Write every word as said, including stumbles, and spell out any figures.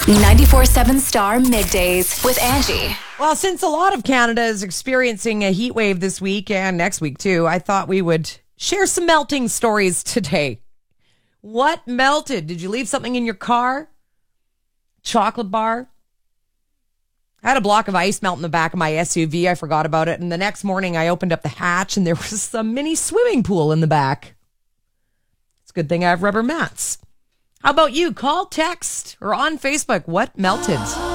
ninety-four seven Star Middays with Angie. Well, since a lot of Canada is experiencing a heat wave this week and next week too, I thought we would share some melting stories today. What melted? Did you leave something in your car? Chocolate bar? I had a block of ice melt in the back of my S U V. I forgot about it. And the next morning I opened up the hatch and there was a mini swimming pool in the back. It's a good thing I have rubber mats. How about you? Call, text, or on Facebook. What melted?